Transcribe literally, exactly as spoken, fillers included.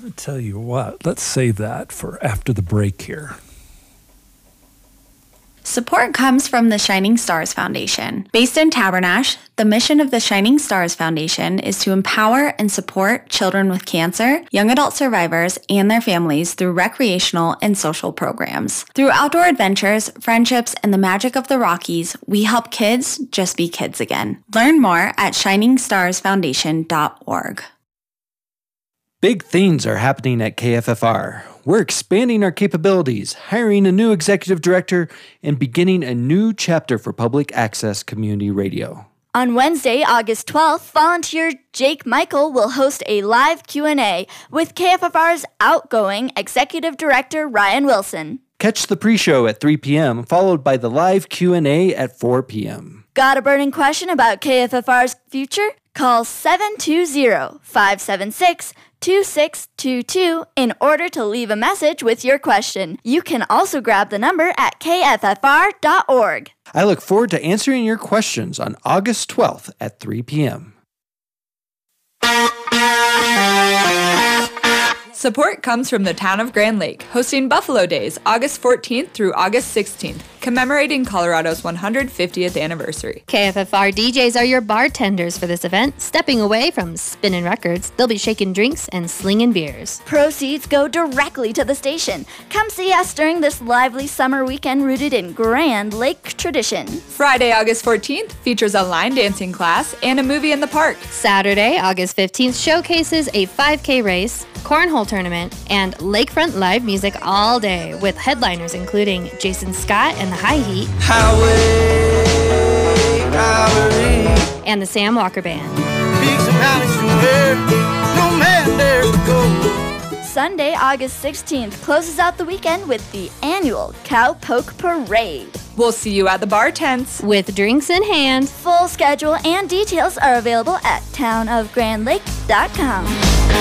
I tell you what, let's save that for after the break here. Support comes from the Shining Stars Foundation. Based in Tabernash, the mission of the Shining Stars Foundation is to empower and support children with cancer, young adult survivors, and their families through recreational and social programs. Through outdoor adventures, friendships, and the magic of the Rockies, we help kids just be kids again. Learn more at shining stars foundation dot org. Big things are happening at K F F R. We're expanding our capabilities, hiring a new executive director, and beginning a new chapter for public access community radio. On Wednesday, August twelfth, volunteer Jake Michael will host a live Q and A with K F F R's outgoing executive director, Ryan Wilson. Catch the pre-show at three p.m., followed by the live Q and A at four p.m. Got a burning question about K F F R's future? Call seven two zero, five seven six, two six two two in order to leave a message with your question. You can also grab the number at K F F R dot org. I look forward to answering your questions on August twelfth at three p.m. Support comes from the town of Grand Lake, hosting Buffalo Days August fourteenth through August sixteenth, commemorating Colorado's one hundred fiftieth anniversary. K F F R D Js are your bartenders for this event. Stepping away from spinning records, they'll be shaking drinks and slinging beers. Proceeds go directly to the station. Come see us during this lively summer weekend rooted in Grand Lake tradition. Friday, August fourteenth features a line dancing class and a movie in the park. Saturday, August fifteenth showcases a five K race, cornhole tournament, and lakefront live music all day with headliners including Jason Scott and the High Heat, Highway, highway. and the Sam Walker Band. Peaks and valleys from where no man dares to go. Sunday, August sixteenth closes out the weekend with the annual Cowpoke Parade. We'll see you at the bar tents with drinks in hand. Full schedule and details are available at town of grand lake dot com.